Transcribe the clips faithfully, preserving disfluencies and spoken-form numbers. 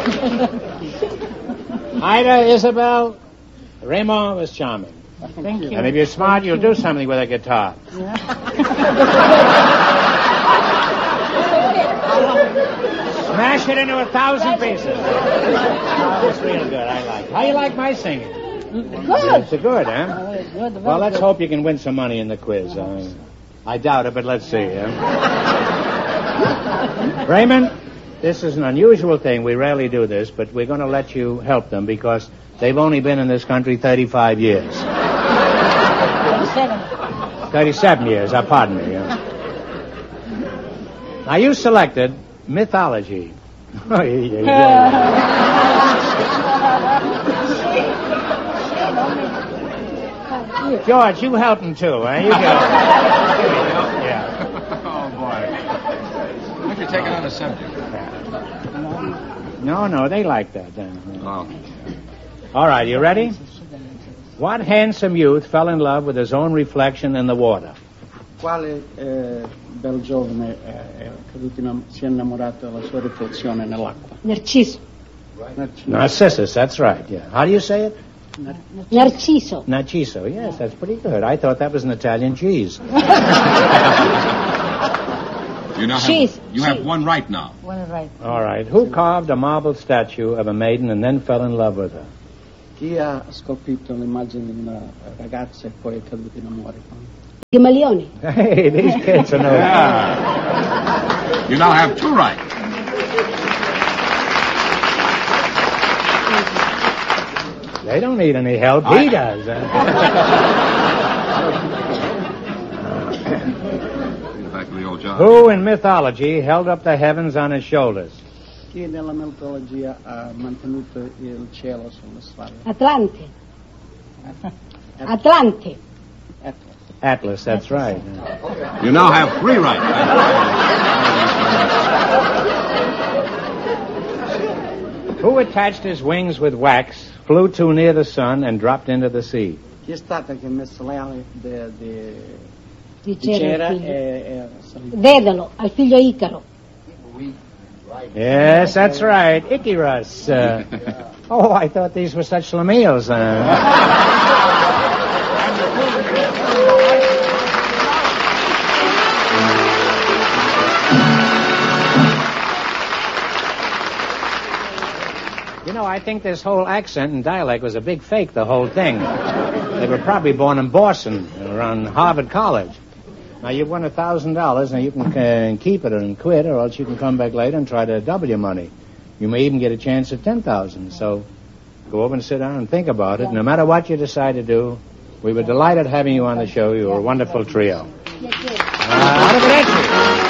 Ida, Isabel, Raymond was charming. Thank you. And if you're smart, you'll do something with a guitar. Yeah. Smash it into a thousand pieces. Oh, that's real good. I like it. How you like my singing? Good. It's a good, huh? Uh, good, Well, let's good. hope you can win some money in the quiz. Uh, I doubt it, but let's see. Huh? Raymond, this is an unusual thing. We rarely do this, but we're going to let you help them because they've only been in this country thirty-five years. thirty-seven. thirty-seven years, uh, pardon me. Yeah. Now, you selected mythology. Oh, yeah, yeah, yeah. George, you help him, too, eh? You go. Yeah. Oh, boy. Why don't you take it on a subject? No, no, they like that. Uh, Oh. All right, you ready? What handsome youth fell in love with his own reflection in the water? Quale eh, bel giovane eh, è caduto in, si è innamorato della sua riflessione nell'acqua? Narciso. Narcissus, that's right, yeah. How do you say it? Narciso. Narciso, yes, that's pretty good. I thought that was an Italian cheese. You now have, Cheese, you have cheese. one right now. One right. All right. Who carved a marble statue of a maiden and then fell in love with her? Chi ha scolpito l'immagine di una ragazza e poi è caduto in amore con Gamalioni. Hey, these kids are no... Yeah. You now have two right. They don't need any help. He does. huh? Back to the old job. Who in mythology held up the heavens on his shoulders? chi nella mitologia ha mantenuto il cielo sulle spalle. Atlante. Atlante. Atlas. Atlas, that's right. You now have three right. Who attached his wings with wax, flew too near the sun, and dropped into the sea? Chi è stata che ha messo le ali di, di, Di di cera cera, e, figlio. e salito? Dedalo, al figlio Icaro. Yes, that's right. Icarus. Uh, oh, I thought these were such schlemiels. Uh. You know, I think this whole accent and dialect was a big fake, the whole thing. They were probably born in Boston, around Harvard College. Now, you've won a thousand dollars. Now, you can uh, keep it and quit, or else you can come back later and try to double your money. You may even get a chance at ten thousand. So, go over and sit down and think about it. No matter what you decide to do, we were delighted having you on the show. You were a wonderful trio. Uh, arrivederci.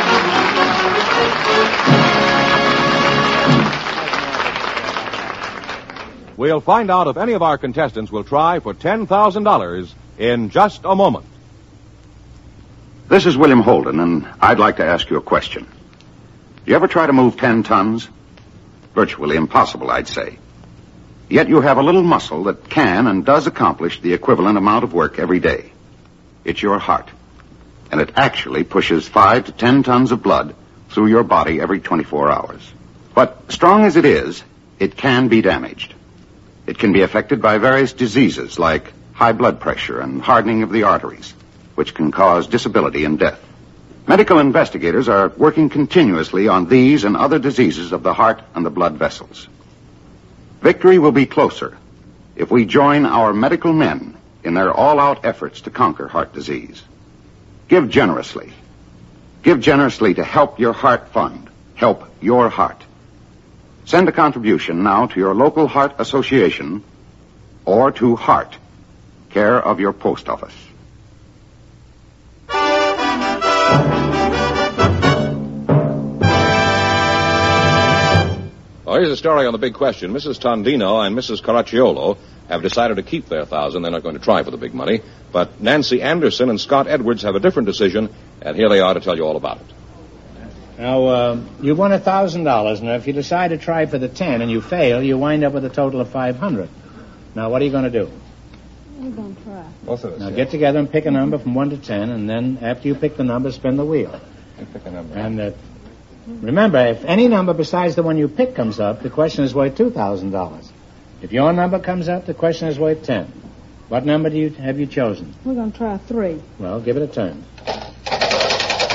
We'll find out if any of our contestants will try for ten thousand dollars in just a moment. This is William Holden, and I'd like to ask you a question. You ever try to move ten tons? Virtually impossible, I'd say. Yet you have a little muscle that can and does accomplish the equivalent amount of work every day. It's your heart. And it actually pushes five to ten tons of blood through your body every twenty-four hours. But strong as it is, it can be damaged. It can be affected by various diseases like high blood pressure and hardening of the arteries, which can cause disability and death. Medical investigators are working continuously on these and other diseases of the heart and the blood vessels. Victory will be closer if we join our medical men in their all-out efforts to conquer heart disease. Give generously. Give generously to Help Your Heart Fund. Help your heart. Send a contribution now to your local heart association or to Heart, care of your post office. Well, here's a story on the big question. Missus Tondino and Missus Caracciolo have decided to keep their thousand. They're not going to try for the big money. But Nancy Anderson and Scott Edwards have a different decision, and here they are to tell you all about it. Now, uh, you won a thousand dollars. Now, if you decide to try for the ten and you fail, you wind up with a total of five hundred. Now, what are you going to do? I'm going to try. Both of us. Now, yeah. get together and pick a number from one to ten, and then after you pick the number, spin the wheel. You pick a number. And uh, Remember, if any number besides the one you pick comes up, the question is worth two thousand dollars. If your number comes up, the question is worth ten. What number do you have you chosen? We're going to try three. Well, give it a turn.